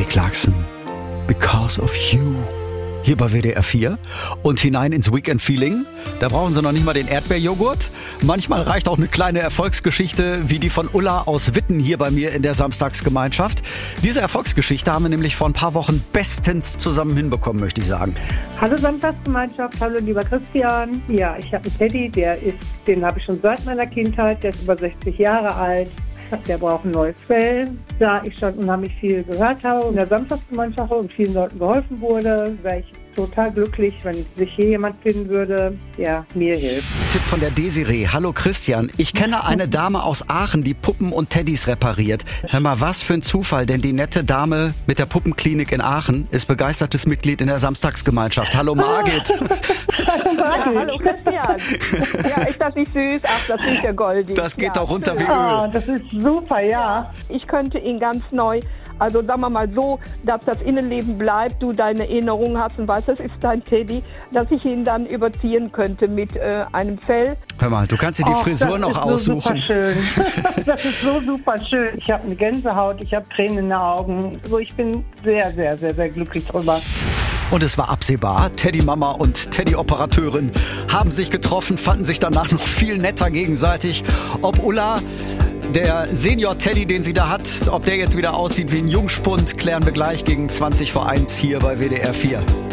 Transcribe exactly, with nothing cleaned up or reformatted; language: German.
Clarkson, Because of You. Hier bei W D R vier und hinein ins Weekend-Feeling. Da brauchen Sie noch nicht mal den Erdbeerjoghurt. Manchmal reicht auch eine kleine Erfolgsgeschichte wie die von Ulla aus Witten hier bei mir in der Samstagsgemeinschaft. Diese Erfolgsgeschichte haben wir nämlich vor ein paar Wochen bestens zusammen hinbekommen, möchte ich sagen. Hallo Samstagsgemeinschaft, hallo lieber Christian. Ja, ich habe einen Teddy, der ist, den habe ich schon seit meiner Kindheit, der ist über sechzig Jahre alt. Der braucht ein neues Fell. Da ich schon unheimlich viel gehört habe in der Samstagsgemeinschaft und vielen Leuten geholfen wurde, wäre ich total glücklich, wenn sich hier jemand finden würde, der mir hilft. Tipp von der Desiree. Hallo Christian, ich kenne eine Dame aus Aachen, die Puppen und Teddys repariert. Hör mal, was für ein Zufall, denn die nette Dame mit der Puppenklinik in Aachen ist begeistertes Mitglied in der Samstagsgemeinschaft. Hallo Margit. Hallo Margit. Ja, hallo Christian. Ja, ist das nicht süß? Ach, das ist ja goldig. Das geht ja. doch runter wie Öl. Ah, das ist super, ja. Ich könnte ihn ganz neu, also sagen wir mal so, dass das Innenleben bleibt, du deine Erinnerungen hast und weißt, das ist dein Teddy, dass ich ihn dann überziehen könnte mit äh, einem Fell. Hör mal, du kannst dir die Och, Frisur noch aussuchen. Das ist so super schön. Das ist so super schön. Ich habe eine Gänsehaut, ich habe Tränen in den Augen. Also ich bin sehr, sehr, sehr, sehr glücklich drüber. Und es war absehbar, Teddy-Mama und Teddy-Operateurin haben sich getroffen, fanden sich danach noch viel netter gegenseitig. Ob Ulla, der Senior-Teddy, den sie da hat, ob der jetzt wieder aussieht wie ein Jungspund, klären wir gleich gegen zwanzig vor eins hier bei W D R vier.